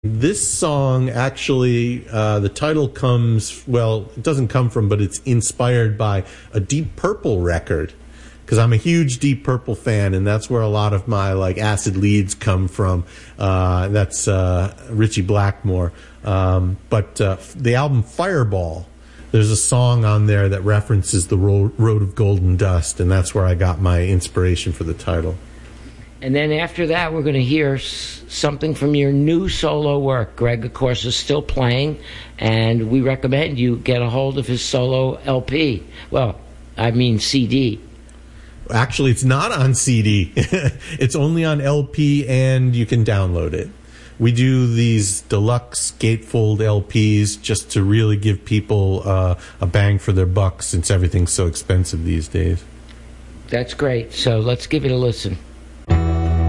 This song actually, the title comes, well, it doesn't come from, but it's inspired by a Deep Purple record. Because I'm a huge Deep Purple fan, and that's where a lot of my like acid leads come from. That's Ritchie Blackmore. But the album Fireball, there's a song on there that references the Road of Golden Dust, and that's where I got my inspiration for the title. And then after that, we're going to hear something from your new solo work. Greg, of course, is still playing, and we recommend you get a hold of his solo LP. Well, I mean CD. Actually, it's not on CD. It's only on LP, and you can download it. We do these deluxe gatefold LPs just to really give people a bang for their buck, since everything's so expensive these days. That's great. So let's give it a listen.